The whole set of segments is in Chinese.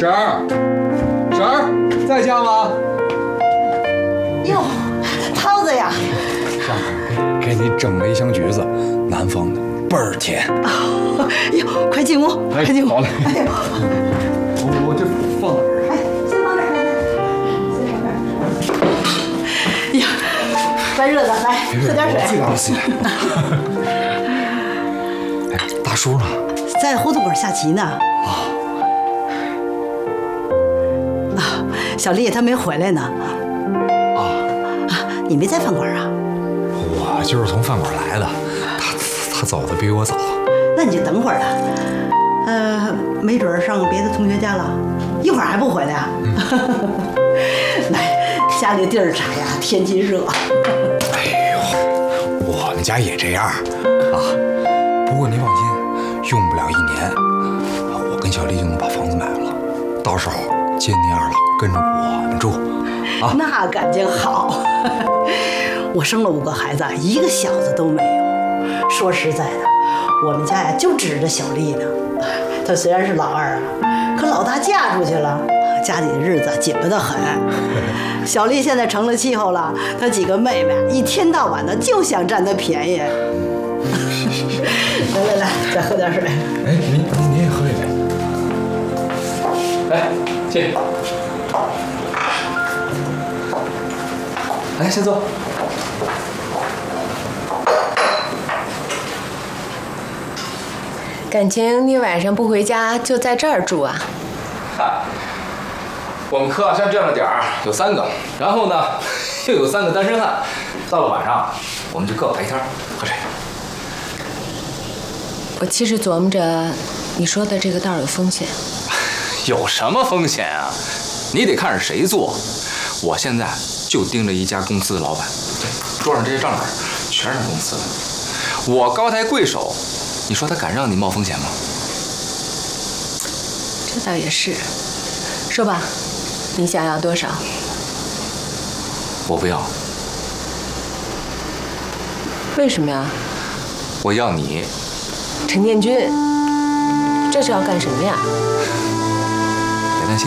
婶儿，婶儿，在家吗？ 哟，涛子呀！ 上海给你蒸了一箱橘子，南方的，倍儿甜。 哟，快进屋，快进屋。 好嘞。 哎呦， 我这放哪儿？ 哎，先放这儿，先放这儿。呀，快热的，来喝点水。 哎，大叔呢？ 在胡同口下棋呢。啊，小丽她没回来呢。你没在饭馆啊？ 我就是从饭馆来的，他走的比我早。 那你就等会儿了。没准上别的同学家了，一会儿还不回来啊？来，家里地儿窄呀，天气热。 哎呦，我们家也这样啊。不过您放心，用不了1年，我跟小丽就能把房子买了，到时候接您二老跟着我们住。啊， 那感情好。我生了5个孩子，1个小子都没有。说实在的，我们家呀就指着小丽呢。她虽然是老二啊，可老大嫁出去了，家里的日子紧巴得很。小丽现在成了气候了，她几个妹妹一天到晚的就想占她便宜。来，再喝点水。 哎，您也喝一杯。来，进。来，先坐。 感情你晚上不回家就在这儿住啊？ 嗨，我们科像这样的点儿有3个，然后呢又有3个单身汉，到了晚上我们就各排一摊喝水。 我其实琢磨着，你说的这个道有风险。 有什么风险啊？你得看是谁做。我现在就盯着一家公司的老板，桌上这些账本全是公司的。我高抬贵手，你说他敢让你冒风险吗？ 这倒也是。说吧，你想要多少？ 我不要。 为什么呀？ 我要你。 陈建军，这是要干什么呀？ 别担心，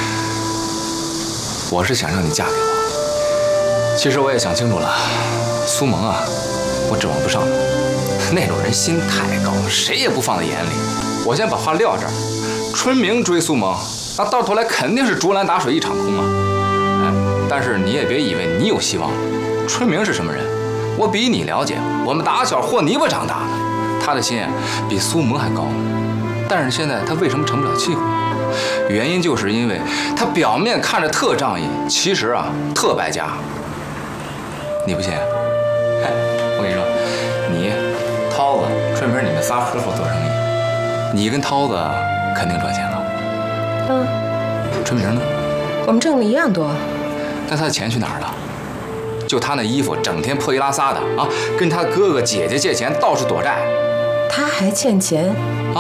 我是想让你嫁给我。其实我也想清楚了，苏萌啊，我指望不上的。那种人心太高了，谁也不放在眼里。我先把话撂这儿，春明追苏萌，那到头来肯定是竹篮打水一场空啊。哎，但是你也别以为你有希望了。春明是什么人？我比你了解，我们打小和泥巴长大的，他的心比苏萌还高呢。但是现在他为什么成不了气候？原因就是因为他表面看着特仗义，其实啊特败家。你不信？哎，我跟你说，你、涛子、春明，你们仨合伙做生意，你跟涛子肯定赚钱了。春明呢？ 我们挣的一样多。 但他的钱去哪儿了？就他那衣服，整天破衣拉撒的啊，跟他哥哥姐姐借钱，到处躲债。 他还欠钱？